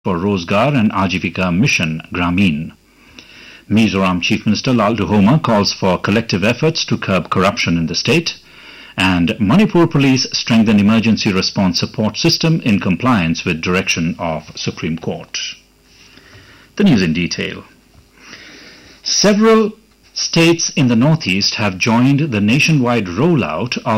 for Rozgar and Ajivika Mission Grameen. Mizoram Chief Minister Lal Duhoma calls for collective efforts to curb corruption in the state, and Manipur Police strengthen emergency response support system in compliance with direction of Supreme Court. The news in detail. Several states in the northeast have joined the nationwide rollout of